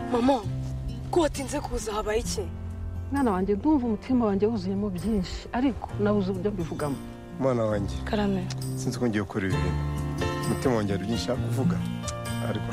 mama ko watinze kuza habaye iki? Mwana wanjye ndumva umutima wanjye wuzuyemo byinshi ariko nabuze uburyo mbivugamo. Mwana wanjye Karame sinzi ko ngiye gukora ibintu umutima wanjye ari byinshi kuvuga ariko